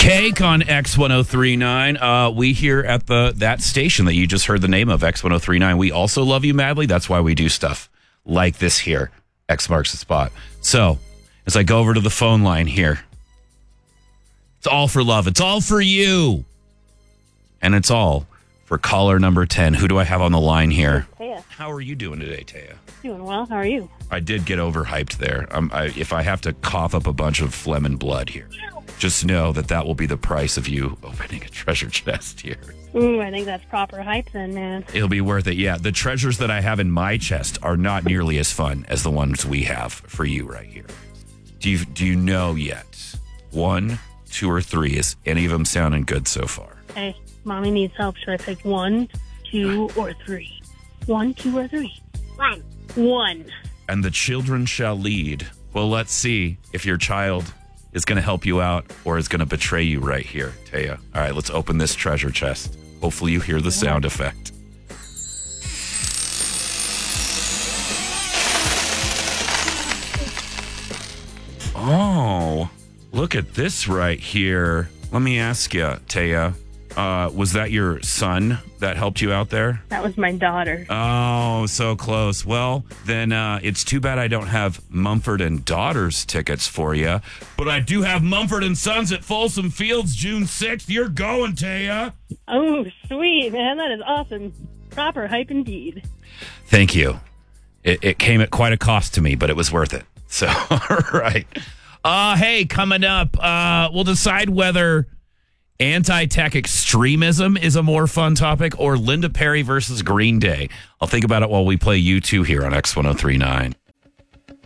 Cake on X1039. We here at that station that you just heard the name of, X1039. We also love you madly. That's why we do stuff like this here. X marks the spot. So, as I go over to the phone line here, it's all for love. It's all for you. And it's all for caller number 10. Who do I have on the line here? Taya. How are you doing today, Taya? Doing well. How are you? I did get overhyped there. If I have to cough up a bunch of phlegm and blood here, just know that will be the price of you opening a treasure chest here. Ooh, I think that's proper hype then, man. It'll be worth it. Yeah, the treasures that I have in my chest are not nearly as fun as the ones we have for you right here. Do you know yet? 1, 2, or 3? Is any of them sounding good so far? Hey, mommy needs help. Should I pick 1, 2, or 3? 1, 2, or 3? 1. 1. And the children shall lead. Well, let's see if your child is going to help you out or is going to betray you right here, Taya. All right, let's open this treasure chest. Hopefully you hear the sound effect. Oh, look at this right here. Let me ask you, Taya, was that your son that helped you out there? That was my daughter. Oh, so close. Well, then it's too bad I don't have Mumford and Daughters tickets for you, but I do have Mumford and Sons at Folsom Fields June 6th. You're going, Taya. Oh, sweet, man. That is awesome. Proper hype indeed. Thank you. It came at quite a cost to me, but it was worth it. So, all right. Hey, coming up, we'll decide whether anti-tech extremism is a more fun topic or Linda Perry versus Green Day. I'll think about it while we play U2 here on X1039.